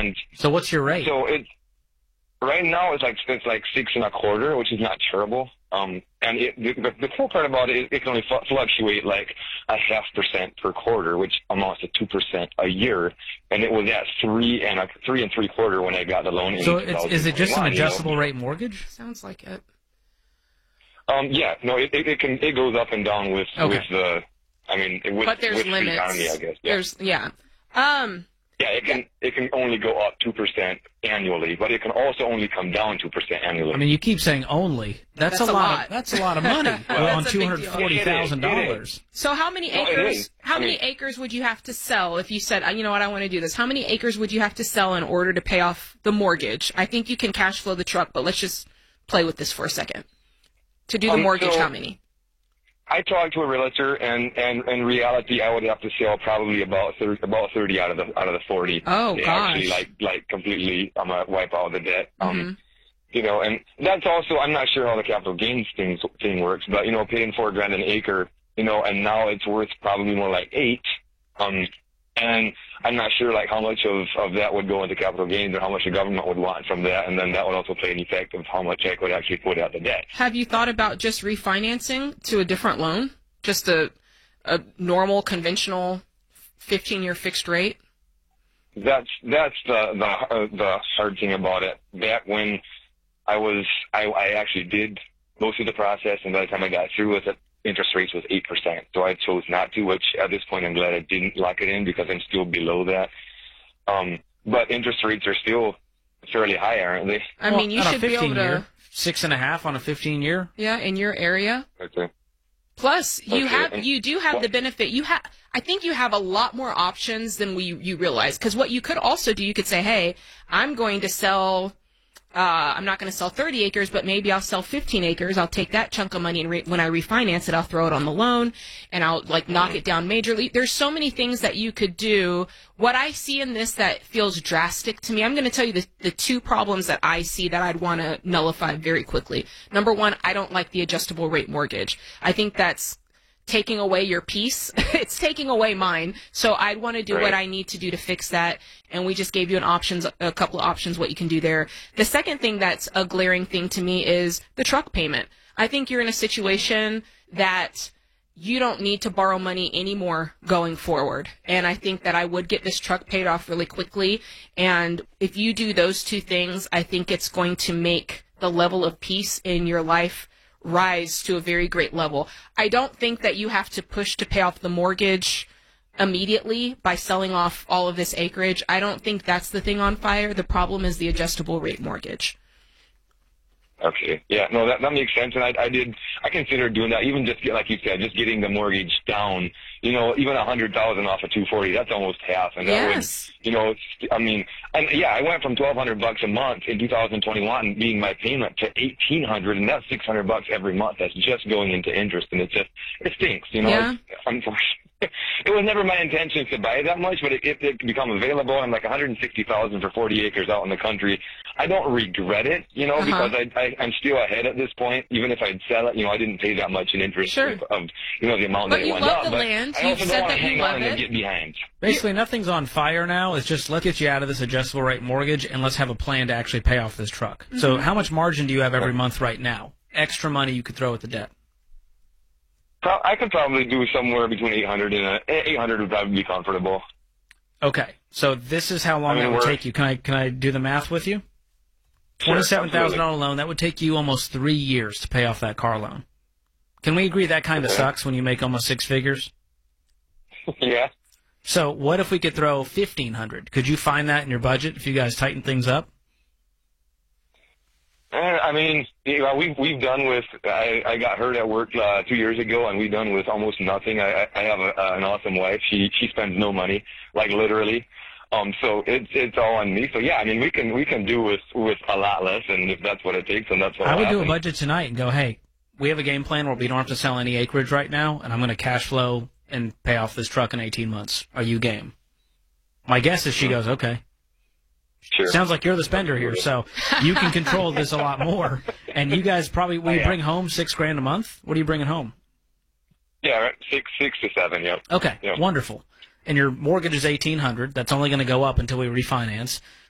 And So what's your rate? so right now it's like 6.25%, which is not terrible. And the cool part about it is it can only fluctuate like 0.5% per quarter, which amounts to 2% a year. And it was at 3.75% when I got the loan. So is it just an adjustable rate mortgage? Sounds like it. Yeah, no, it goes up and down with the. I mean, but there's with limits. the economy, I guess. Yeah. It can only go up 2% annually, but it can also only come down 2% annually. I mean, you keep saying only. That's a lot. That's a lot of money on $240,000. So how many acres? How many acres would you have to sell if you said, you know what, I want to do this? How many acres would you have to sell in order to pay off the mortgage? I think you can cash flow the truck, but let's just play with this for a second. To do the mortgage, how many? I talked to a realtor, and in reality, I would have to sell probably about 30 out of the 40. Oh, to gosh! Actually, completely, I'm gonna wipe out the debt. Mm-hmm. And that's also, I'm not sure how the capital gains thing works, but paying $4,000 an acre, and now it's worth probably more like $8,000. And I'm not sure how much of that would go into capital gains or how much the government would want from that, and then that would also play an effect of how much I could actually put out the debt. Have you thought about just refinancing to a different loan? Just a normal, conventional 15-year fixed rate? That's the hard thing about it. Back when I actually did most of the process, and by the time I got through with it, interest rates was 8%. So I chose not to, which at this point I'm glad I didn't lock it in because I'm still below that. But interest rates are still fairly high, aren't they? I mean, you should be able to 6.5 on a 15-year. Yeah, in your area. Okay. Plus, you do have the benefit. I think you have a lot more options than you realize. Because what you could also do, you could say, hey, I'm going to sell. I'm not going to sell 30 acres, but maybe I'll sell 15 acres. I'll take that chunk of money, and when I refinance it, I'll throw it on the loan, and I'll knock it down majorly. There's so many things that you could do. What I see in this that feels drastic to me, I'm going to tell you the two problems that I see that I'd want to nullify very quickly. Number one, I don't like the adjustable rate mortgage. I think that's taking away your peace. It's taking away mine. So I'd want to do what I need to do to fix that. And we just gave you a couple of options what you can do there. The second thing that's a glaring thing to me is the truck payment. I think you're in a situation that you don't need to borrow money anymore going forward. And I think that I would get this truck paid off really quickly. And if you do those two things, I think it's going to make the level of peace in your life rise to a very great level. I don't think that you have to push to pay off the mortgage immediately by selling off all of this acreage. I don't think that's the thing on fire. The problem is the adjustable rate mortgage. Okay. Yeah. No, that makes sense. And I considered doing that, even just like you said, just getting the mortgage down. Even $100,000 off of 240, that's almost half. And that would, I went from $1,200 a month in 2021 being my payment to $1,800, and that's $600 every month. That's just going into interest, and it stinks. Yeah. It was never my intention to buy that much, but it become available. I'm like $160,000 for 40 acres out in the country. I don't regret it, because I'm still ahead at this point. Even if I'd sell it, I didn't pay that much in interest of the amount that it went up. But you love the land. I also don't want to hang on and get behind. Basically, nothing's on fire now. It's just let's get you out of this adjustable rate mortgage and let's have a plan to actually pay off this truck. Mm-hmm. So how much margin do you have every month right now? Extra money you could throw at the debt. I could probably do somewhere between 800 and 800 would probably be comfortable. Okay, so this is how long that would take you. Can I do the math with you? $27,000 loan. That would take you almost 3 years to pay off that car loan. Can we agree that kind of sucks when you make almost six figures? Yeah. So what if we could throw $1,500? Could you find that in your budget if you guys tighten things up? I mean, we've done with. I got hurt at work 2 years ago, and we've done with almost nothing. I have an awesome wife. She spends no money, like literally. So it's all on me. So yeah, I mean, we can do with a lot less, and if that's what it takes, then that's what I would do a budget tonight and go, hey, we have a game plan where we don't have to sell any acreage right now, and I'm going to cash flow and pay off this truck in 18 months. Are you game? My guess is she goes, okay. Sure. Sounds like you're the spender here, so you can control this a lot more. And you guys probably will you bring home $6,000 a month? What are you bringing home? Yeah, right. six to seven. Yep. Okay, wonderful. And your mortgage is $1,800. That's only going to go up until we refinance.